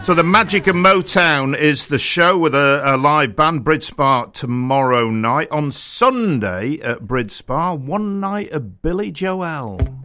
So the Magic of Motown is the show with a live band, Bridspa, tomorrow night. On Sunday at Bridspa, one night of Billy Joel.